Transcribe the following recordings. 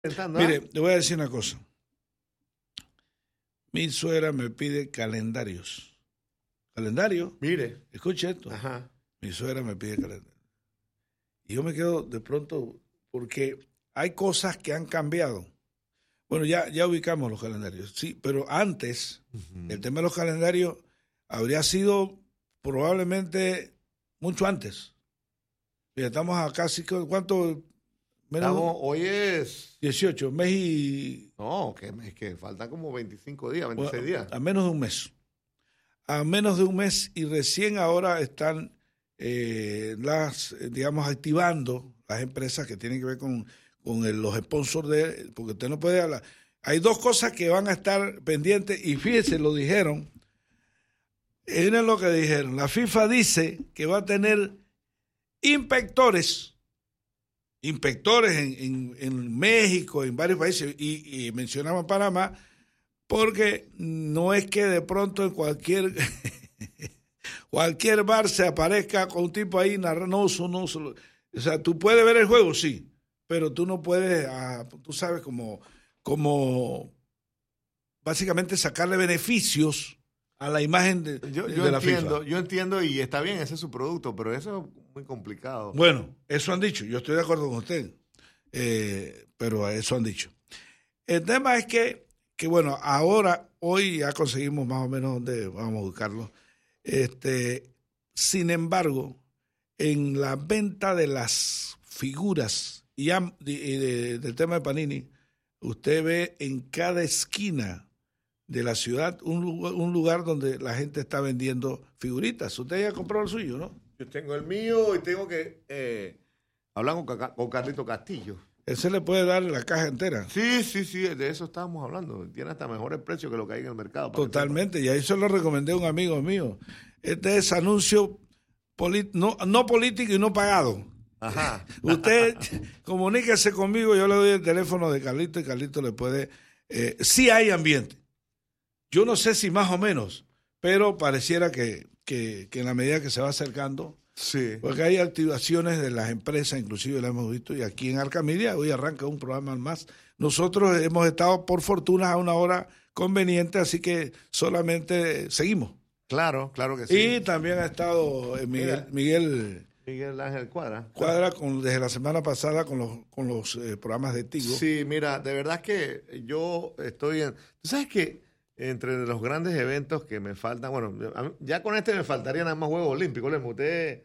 Mire, le voy a decir una cosa. Mi suegra me pide calendarios. ¿Calendario? Mire. Escuche esto. Ajá. Mi suegra me pide calendario. Y yo me quedo de pronto porque hay cosas que han cambiado. Bueno, ya ubicamos los calendarios, sí, pero antes el tema de los calendarios habría sido probablemente mucho antes. Mira, estamos a casi, ¿cuánto? Hoy es 18, mes y... No, que faltan como 25 días, 26 días. A menos de un mes. A menos de un mes y recién ahora están digamos, activando las empresas que tienen que ver con los sponsors porque usted no puede hablar. Hay dos cosas que van a estar pendientes y fíjese, lo dijeron. Miren lo que dijeron. La FIFA dice que va a tener inspectores en México, en varios países, y mencionaban Panamá, porque no es que de pronto en cualquier bar se aparezca con un tipo ahí narrando, no, o sea, tú puedes ver el juego, sí, pero tú no puedes, tú sabes, como básicamente sacarle beneficios a la imagen de la FIFA. Yo entiendo y está bien, ese es su producto, pero eso es muy complicado. Bueno, eso han dicho, yo estoy de acuerdo con usted, pero eso han dicho. El tema es que bueno, hoy ya conseguimos más o menos dónde vamos a buscarlo. Sin embargo, en la venta de las figuras y del tema de Panini, usted ve en cada esquina de la ciudad un lugar donde la gente está vendiendo figuritas. Usted ya compró el suyo, ¿no? Yo tengo el mío y tengo que hablar con Carlito Castillo. Ese le puede dar la caja entera. Sí, de eso estábamos hablando. Tiene hasta mejores precios que lo que hay en el mercado. Totalmente, y ahí se lo recomendé a un amigo mío. Este es anuncio no político y no pagado. Ajá. Usted comuníquese conmigo, yo le doy el teléfono de Carlito y Carlito le puede... sí hay ambiente. Yo no sé si más o menos, pero pareciera que en la medida que se va acercando... Sí. Porque hay activaciones de las empresas, inclusive la hemos visto, y aquí en Arcamedia hoy arranca un programa más. Nosotros hemos estado, por fortuna, a una hora conveniente, así que solamente seguimos. Claro que sí. Y también ha estado Miguel Ángel Cuadra. Desde la semana pasada con los programas de Tigo. Sí, mira, de verdad que yo estoy en... ¿Tú sabes qué? Entre los grandes eventos que me faltan, bueno, ya con me faltarían nada más Juegos Olímpicos. Usted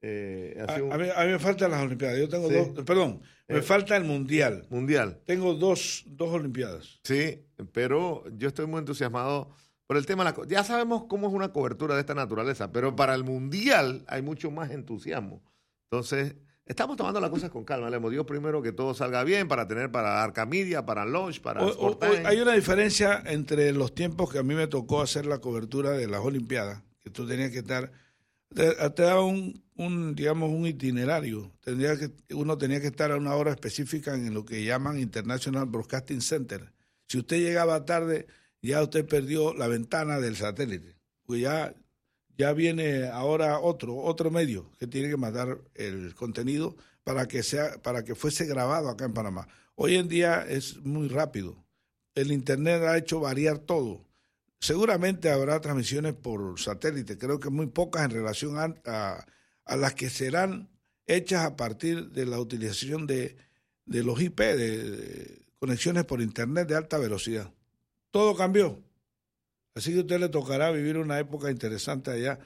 a mí me faltan las Olimpiadas. Yo tengo me falta el Mundial. Tengo dos Olimpiadas. Sí, pero yo estoy muy entusiasmado por el tema. Ya sabemos cómo es una cobertura de esta naturaleza, pero para el Mundial hay mucho más entusiasmo. Entonces, estamos tomando las cosas con calma. Le hemos dicho primero que todo salga bien para Arcamedia, para Launch, para Sport Time. Hay una diferencia entre los tiempos que a mí me tocó hacer la cobertura de las Olimpiadas, que tú tenías que estar, te daba digamos, un itinerario. Uno tenía que estar a una hora específica en lo que llaman International Broadcasting Center. Si usted llegaba tarde, ya usted perdió la ventana del satélite. Pues ya viene ahora otro medio que tiene que mandar el contenido para que fuese grabado acá en Panamá. Hoy en día es muy rápido. El Internet ha hecho variar todo. Seguramente habrá transmisiones por satélite, creo que muy pocas en relación a las que serán hechas a partir de la utilización de los IP, de conexiones por Internet de alta velocidad. Todo cambió. Así que a usted le tocará vivir una época interesante allá.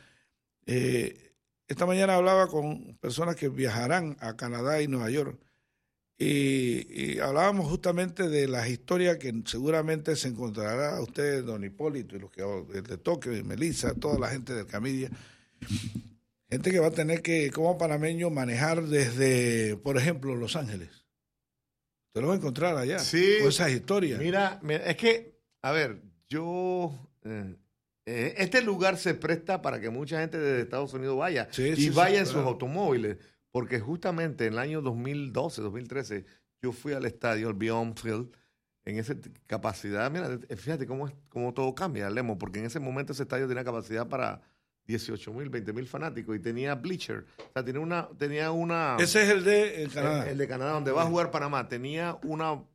Esta mañana hablaba con personas que viajarán a Canadá y Nueva York y hablábamos justamente de las historias que seguramente se encontrará a usted, don Hipólito, y los que de Tokio, Melissa, toda la gente del Camidia. Gente que va a tener que, como panameño, manejar desde, por ejemplo, Los Ángeles. Usted lo va a encontrar allá, sí, con esas historias. Mira, es que, a ver, este lugar se presta para que mucha gente de Estados Unidos vaya vaya en sus automóviles, porque justamente en el año 2012, 2013, yo fui al estadio, el Beyond Field, en esa capacidad. Mira, fíjate cómo todo cambia, Lemo, porque en ese momento ese estadio tenía capacidad para 18,000, 20,000 fanáticos y tenía bleacher. O sea, tenía una... Ese es el de Canadá. El de Canadá, donde va a jugar Panamá. Tenía una